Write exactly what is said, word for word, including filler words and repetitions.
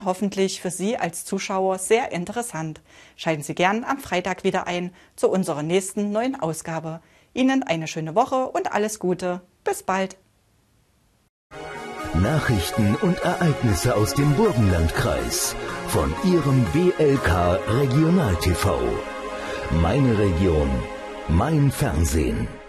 Hoffentlich für Sie als Zuschauer sehr interessant. Schalten Sie gern am Freitag wieder ein zu unserer nächsten neuen Ausgabe. Ihnen eine schöne Woche und alles Gute. Bis bald. Nachrichten und Ereignisse aus dem Burgenlandkreis von Ihrem B L K Regional T V. Meine Region, mein Fernsehen.